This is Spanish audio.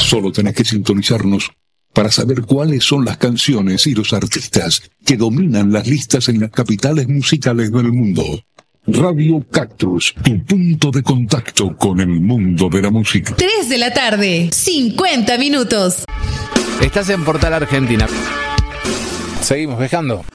Solo tenés que sintonizarnos para saber cuáles son las canciones y los artistas que dominan las listas en las capitales musicales del mundo. Radio Cactus, tu punto de contacto con el mundo de la música. 3 de la tarde, 50 minutos. Estás en Portal Argentina. Seguimos viajando.